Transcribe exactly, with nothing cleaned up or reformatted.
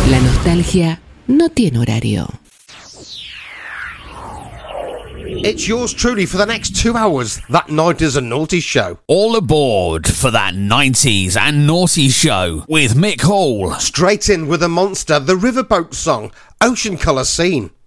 La nostalgia no tiene horario. It's yours truly for the next two hours, That nineties and Naughty Show. All aboard for That nineties and Naughty Show with Mick Hall. Straight in with a monster, the Riverboat song, Ocean Colour Scene.